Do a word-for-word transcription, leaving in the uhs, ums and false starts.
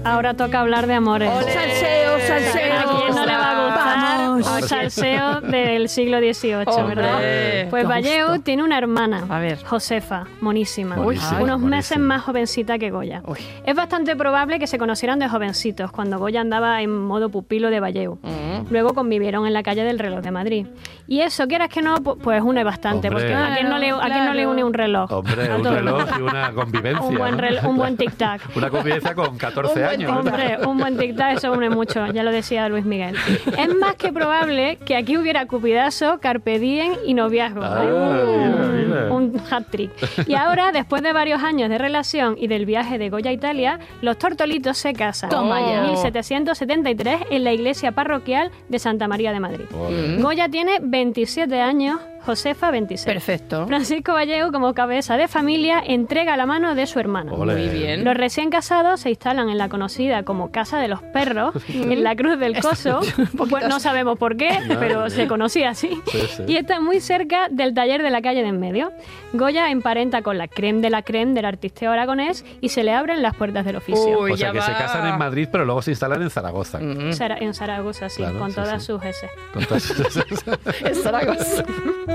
ahora toca hablar de amores. ¡Olé! Salseo, salseo. ¿A quién no le va a gustar Vamos. un salseo del siglo dieciocho, Hombre. verdad? Pues Qué Valleu gusto. tiene una hermana, A ver. Josefa, monísima, Buenísima, unos buenísima. meses más jovencita que Goya. Uy. Es bastante probable que se conocieran de jovencitos, cuando Goya andaba en modo pupilo de Valleu. Mm. Luego convivieron en la calle del Reloj de Madrid. Y eso, quieras que no, pu- pues une bastante, Hombre. porque ¿a quién, no le, ¿a quién no le une un reloj? Hombre, A un todo. reloj y una convivencia. Un buen, ¿no? reloj, un buen tic-tac. Una convivencia con catorce Un buen años. Hombre, un buen tic-tac, eso une mucho, ya lo decía Luis Miguel. Es más que probable que aquí hubiera cupidazo, carpe diem y noviazgo. Ah, ¿eh? mira, mira. Un hat-trick. Y ahora, después de varios años de relación y del viaje de Goya a Italia, los tortolitos se casan Toma ya. en mil setecientos setenta y tres en la iglesia parroquial de Santa María de Madrid. Ole. Goya tiene veintisiete años, Josefa veintiséis. Perfecto. Francisco Valleu, como cabeza de familia, entrega la mano de su hermano. Ole. Muy bien. Los recién casados se instalan en la conocida como Casa de los Perros, en la Cruz del Coso. Pues no sabemos por qué, pero se conocía así. Sí, sí. Y está muy cerca del taller de la calle de en medio. Goya emparenta con la creme de la creme del artisteo aragonés y se le abren las puertas del oficio. Uy, O sea, ya que va. se casan en Madrid, pero luego se instalan en Zaragoza. Mm. Zara- En Zaragoza, sí, Claro, con sí, todas sí. sus S. Con todas esas- En Zaragoza.